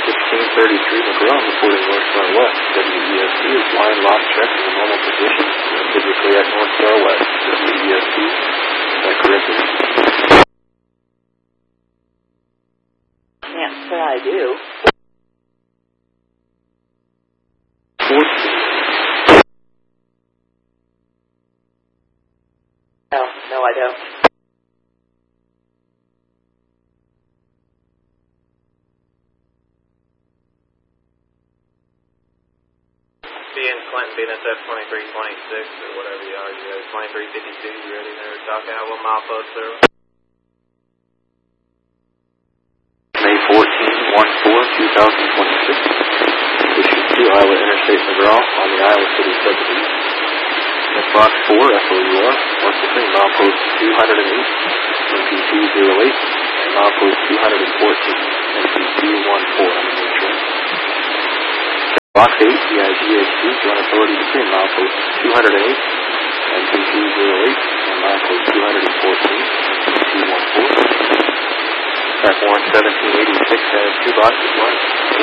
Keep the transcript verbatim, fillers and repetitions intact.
sixteen thirty-three McGraw reporting north star west. W E S T is line lock check in the normal position. Typically at north star west. W E S T, that correct? Can't say I do. fourteen. No, no I don't. Being Clinton, being S F twenty-three twenty-six or whatever you are, you guys, twenty-three fifty-two, you ready there? Dock out, one mile post zero. May fourteenth, one four, two thousand twenty-six. Issue two, Iowa Interstate McGraw on the Iowa City subdivision. At Fox four, F O U R, once again, milepost two hundred eight, M P two zero eight, and milepost two hundred fourteen, M P two one four on the main train. Box eight, D I G H two, joint authority between milepost two hundred eight, M P two zero eight, and milepost two hundred fourteen, M P two one four. Track one seventeen eighty-six has two boxes, one